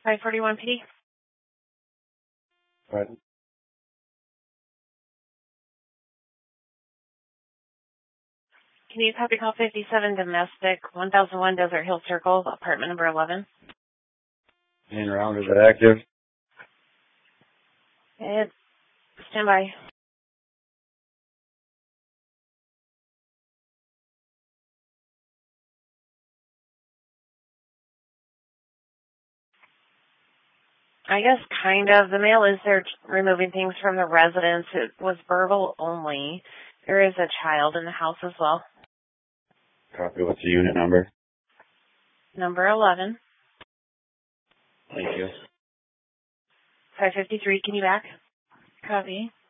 541 PD. Right. Can you copy call 57 domestic, 1001 Desert Hill Circle, apartment number 11? In round, is it active? Stand by. I guess kind of. The mail is there removing things from the residence. It was verbal only. There is a child in the house as well. Copy. What's the unit number? Number 11. Thank you. 553, can you back? Copy.